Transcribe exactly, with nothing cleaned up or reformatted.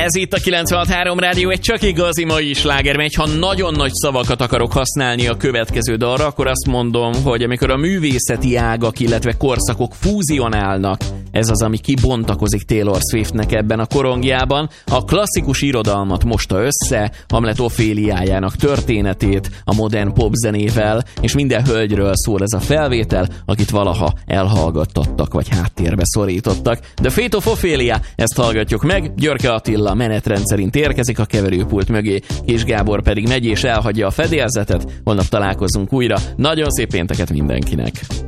Ez itt a kilencvenhat három Rádió, egy csak igazi mai sláger, megy. Ha nagyon nagy szavakat akarok használni a következő dalra, akkor azt mondom, hogy amikor a művészeti ágak, illetve korszakok fúzionálnak, ez az, ami kibontakozik Taylor Swiftnek ebben a korongjában. A klasszikus irodalmat mosta össze, Hamlet Oféliájának történetét a modern popzenével, és minden hölgyről szól ez a felvétel, akit valaha elhallgattattak, vagy háttérbe szorítottak. The Fate of Ophelia, ezt hallgatjuk meg. Györke Attila menetrend szerint érkezik a keverőpult mögé, Kis Gábor pedig megy és elhagyja a fedélzetet. Holnap találkozunk újra. Nagyon szép pénteket mindenkinek!